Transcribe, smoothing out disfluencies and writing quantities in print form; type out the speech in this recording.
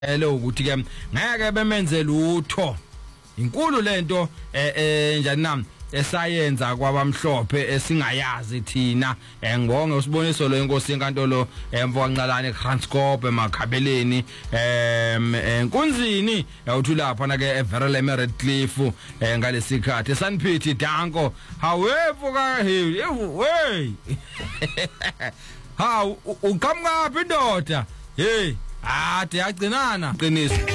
ukuthi ke ngeke bemenze lutho inkulu lento njani nami esayenza kwabamhlophe esingayazi thina ngibonge usiboniso lo inkosi enkantolo emfokanqalane eGranscope emakhabeleni enkunzini uthi lapha na ke eVerele Redcliffe ngalesikhathi Sanpete Danko hawefu ka hey ha ukamngaphi indoda hey ade yagcinana qiniso